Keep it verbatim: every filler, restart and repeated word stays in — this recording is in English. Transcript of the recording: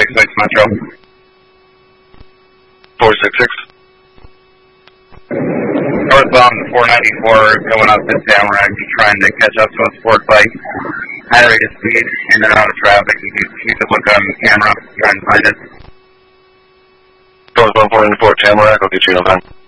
six Metro. four six six. Northbound four ninety-four going up to Tamarack, just trying to catch up to a sport bike. High rate of speed, in and out of traffic. You can, you can look on camera, try and find it. Northbound four ninety-four Tamarack, I'll get you in a van.